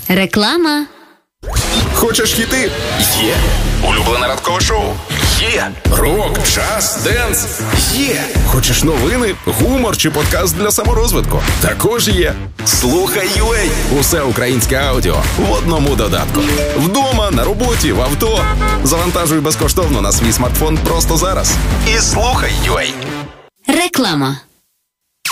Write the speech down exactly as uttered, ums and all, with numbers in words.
Реклама. Хочеш хіти? Є. Улюблене ранкове шоу? Є. Рок, джаз, денс? Є. Хочеш новини, гумор чи подкаст для саморозвитку? Також є. Слухай ю а. Усе українське аудіо в одному додатку. Вдома, на роботі, в авто. Завантажуй безкоштовно на свій смартфон просто зараз. І слухай ю а. Реклама.